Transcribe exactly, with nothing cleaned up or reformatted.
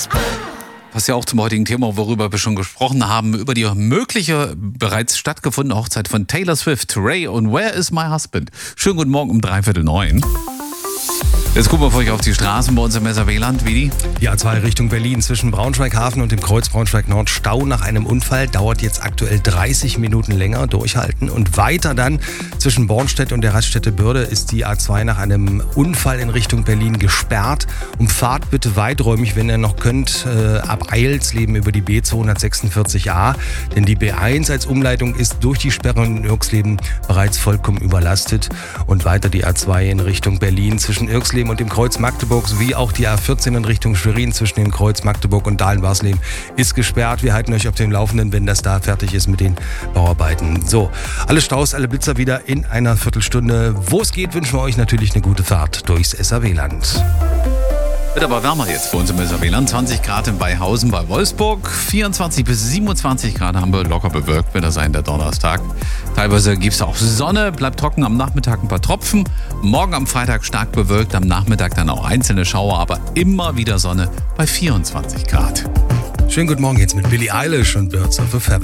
Passt ja auch zum heutigen Thema, worüber wir schon gesprochen haben, über die mögliche bereits stattgefundene Hochzeit von Taylor Swift, Ray und Where is my husband? Schönen guten Morgen um dreiviertel neun. Jetzt gucken wir für euch auf die Straßen bei uns im Messerweland. Wie Die A zwei Richtung Berlin zwischen Braunschweig-Hafen und dem Kreuz Braunschweig-Nord. Stau nach einem Unfall, dauert jetzt aktuell dreißig Minuten länger, durchhalten. Und weiter dann zwischen Bornstedt und der Raststätte Bürde ist die A zwei nach einem Unfall in Richtung Berlin gesperrt. Umfahrt bitte weiträumig, wenn ihr noch könnt, äh, ab Eilsleben über die B zweihundertsechsundvierzig a. Denn die B eins als Umleitung ist durch die Sperre in Irxleben bereits vollkommen überlastet. Und weiter die A zwei in Richtung Berlin zwischen Irxleben und dem Kreuz Magdeburg sowie auch die A vierzehn in Richtung Schwerin zwischen dem Kreuz Magdeburg und Dahlen-Barsleben ist gesperrt. Wir halten euch auf dem Laufenden, wenn das da fertig ist mit den Bauarbeiten. So, alle Staus, alle Blitzer wieder in einer Viertelstunde. Wo es geht, wünschen wir euch natürlich eine gute Fahrt durchs S R W-Land. Wird aber wärmer jetzt bei uns im Messerweland. zwanzig Grad in Beihausen bei Wolfsburg. vierundzwanzig bis siebenundzwanzig Grad haben wir, locker bewölkt wird das sein, der Donnerstag. Teilweise gibt es auch Sonne, bleibt trocken, am Nachmittag ein paar Tropfen. Morgen am Freitag stark bewölkt, am Nachmittag dann auch einzelne Schauer, aber immer wieder Sonne bei vierundzwanzig Grad. Schönen guten Morgen jetzt mit Billie Eilish und Birds of a Feather.